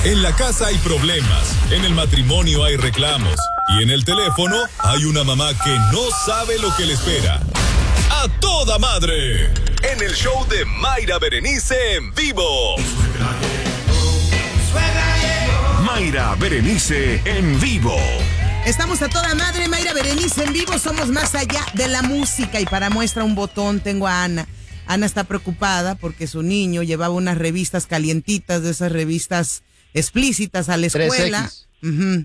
En la casa hay problemas, en el matrimonio hay reclamos y en el teléfono hay una mamá que no sabe lo que le espera. ¡A toda madre! En el show de Mayra Berenice en vivo. Mayra Berenice en vivo. Estamos a toda madre, Mayra Berenice en vivo. Somos más allá de la música. Y para muestra un botón tengo a Ana. Ana está preocupada porque su niño llevaba unas revistas calientitas, de esas revistas explícitas a la escuela. 3X.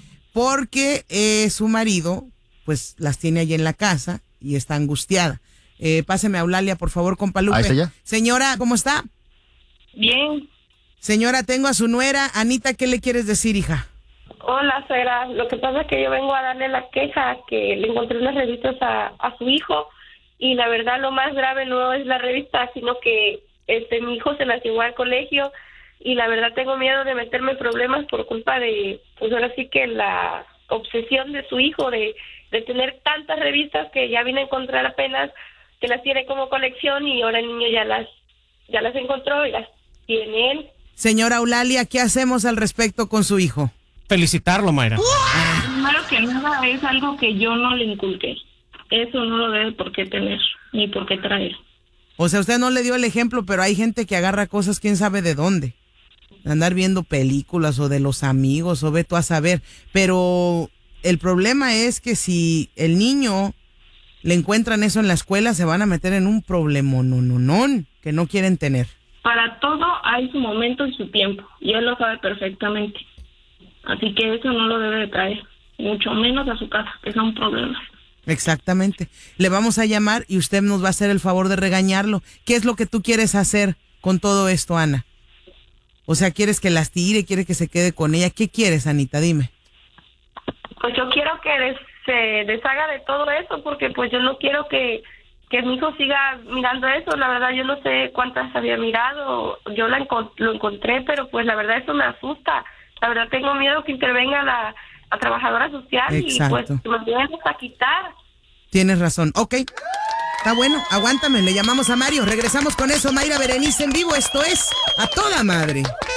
Porque su marido pues las tiene allí en la casa y está angustiada. Páseme a Eulalia, por favor, compa Lupe. Ahí está ya. Señora, ¿cómo está? Bien. Señora, tengo a su nuera. Anita, ¿qué le quieres decir, hija? Hola, suegra. Lo que pasa es que yo vengo a darle la queja que le encontré unas revistas a su hijo y la verdad lo más grave no es la revista, sino que mi hijo se las llevó al colegio y la verdad tengo miedo de meterme en problemas por culpa de, pues ahora sí que la obsesión de su hijo de tener tantas revistas que ya vine a encontrar apenas, que las tiene como colección y ahora el niño ya las encontró y las tiene él. Señora Eulalia, ¿qué hacemos al respecto con su hijo? Felicitarlo, Mayra. Primero que nada es algo que yo no le inculqué. Eso no lo debe por qué tener, ni por qué traer. O sea, usted no le dio el ejemplo, pero hay gente que agarra cosas quién sabe de dónde. De andar viendo películas o de los amigos o ve tú a saber. Pero el problema es que si el niño le encuentran eso en la escuela, se van a meter en un problemón que no quieren tener. Para todo hay su momento y su tiempo, y él lo sabe perfectamente. Así que eso no lo debe de traer, mucho menos a su casa, que es un problema. Exactamente. Le vamos a llamar y usted nos va a hacer el favor de regañarlo. ¿Qué es lo que tú quieres hacer con todo esto, Ana? O sea, ¿quieres que las tire? ¿Quieres que se quede con ella? ¿Qué quieres, Anita? Dime. Pues yo quiero que se deshaga de todo eso, porque pues yo no quiero que mi hijo siga mirando eso. La verdad yo no sé cuántas había mirado, yo lo encontré, pero pues la verdad eso me asusta. La verdad tengo miedo que intervenga la trabajadora social. Exacto. Y pues nos debemos a quitar. Tienes razón. Ok. Está bueno, aguántame, le llamamos a Mario. Regresamos con eso, Mayra Berenice en vivo. Esto es A Toda Madre.